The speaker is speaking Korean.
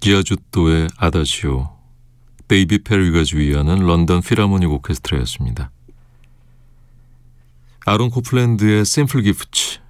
기아주토의 아다지오, 데이비 페리가 주의하는 런던 필하모닉 오케스트라였습니다. 아론 코플랜드의 심플 기프트,